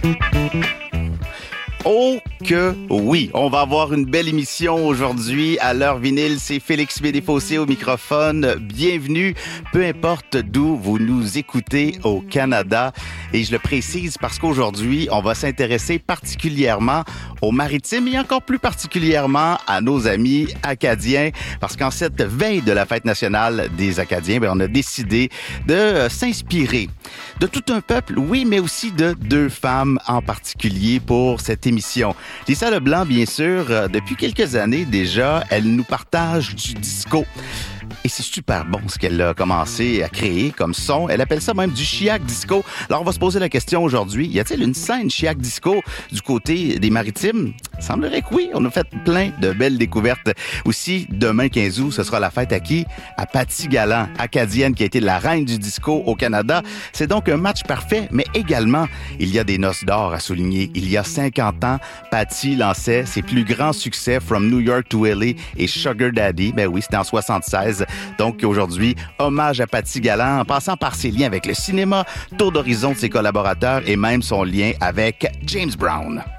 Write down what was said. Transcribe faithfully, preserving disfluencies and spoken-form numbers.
Oh que oui, on va avoir une belle émission aujourd'hui à l'heure vinyle. C'est Félix Médéfossé au microphone. Bienvenue, peu importe d'où vous nous écoutez au Canada. Et je le précise parce qu'aujourd'hui, on va s'intéresser particulièrement aux maritimes et encore plus particulièrement à nos amis acadiens. Parce qu'en cette veille de la fête nationale des Acadiens, bien, on a décidé de s'inspirer de tout un peuple, oui, mais aussi de deux femmes en particulier pour cette émission. Lisa Leblanc, bien sûr, euh, depuis quelques années déjà, elle nous partage du disco. Et c'est super bon ce qu'elle a commencé à créer comme son. Elle appelle ça même du chiac disco. Alors, on va se poser la question aujourd'hui. Y a-t-il une scène chiac disco du côté des maritimes? Il semblerait que oui. On a fait plein de belles découvertes. Aussi, demain, quinze août, ce sera la fête à qui? À Patty Galland, acadienne qui a été la reine du disco au Canada. C'est donc un match parfait, mais également, il y a des noces d'or à souligner. Il y a cinquante ans, Patty lançait ses plus grands succès From New York to L A et Sugar Daddy. Ben oui, c'était en soixante-seize. Donc aujourd'hui, hommage à Patty Galland en passant par ses liens avec le cinéma, tour d'horizon de ses collaborateurs et même son lien avec James Brown.